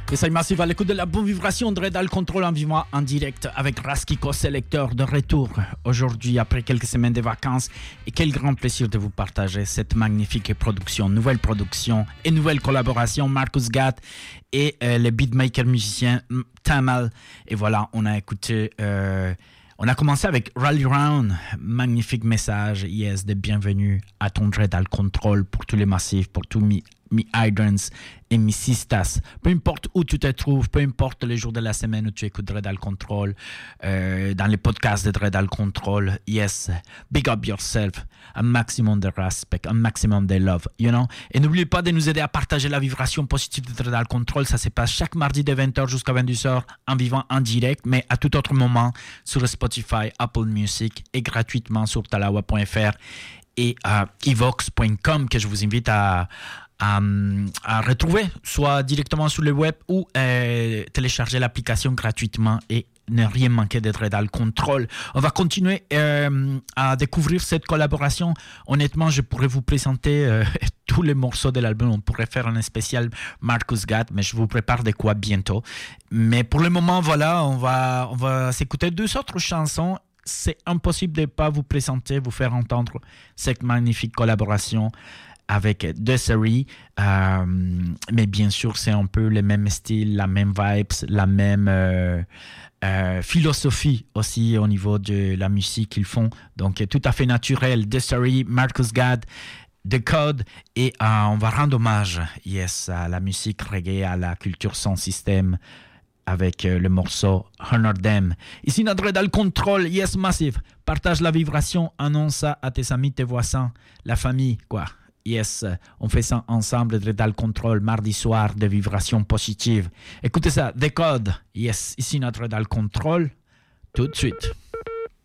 Message massif à l'écoute de la bonne vibration de Redal Control en vivant en direct avec Raskiko Selector de retour aujourd'hui après quelques semaines de vacances. Et quel grand plaisir de vous partager cette magnifique production, nouvelle production et nouvelle collaboration. Marcus Gatt et le beatmaker musicien Tamal. Et voilà, on a écouté... on a commencé avec Rally Round, magnifique message, yes, de bienvenue à ton Redal Control pour tous les massifs, pour tous mes Hydrants et mes Sistas. Peu importe où tu te trouves, peu importe les jours de la semaine où tu écoutes Redal Control, dans les podcasts de Redal Control, yes, big up yourself, un maximum de respect, un maximum de love, you know. Et n'oubliez pas de nous aider à partager la vibration positive de Redal Control, ça se passe chaque mardi de 20h jusqu'à 22h en vivant en direct, mais à tout autre moment sur Spotify, Apple Music et gratuitement sur talawa.fr et evox.com que je vous invite à retrouver, soit directement sur le web ou télécharger l'application gratuitement et ne rien manquer de Redal Control. On va continuer à découvrir cette collaboration. Honnêtement, je pourrais vous présenter tous les morceaux de l'album. On pourrait faire un spécial Marcus Gatt, mais je vous prépare de quoi bientôt. Mais pour le moment, voilà, on va s'écouter deux autres chansons. C'est impossible de ne pas vous présenter, vous faire entendre cette magnifique collaboration avec Desiree, mais bien sûr c'est un peu le même style, la même vibes, la même philosophie aussi au niveau de la musique qu'ils font, donc tout à fait naturel. Desiree, Marcus Gatt, The Code, et on va rendre hommage, yes, à la musique reggae, à la culture sans système, avec le morceau Honor Them. Ici notre Redal Control, yes massive, partage la vibration, annonce ça à tes amis, tes voisins, la famille, quoi. Yes, on fait ça ensemble, Redal Control, mardi soir, de vibrations positives. Écoutez ça, The Code, yes, ici notre Redal Control, tout de suite.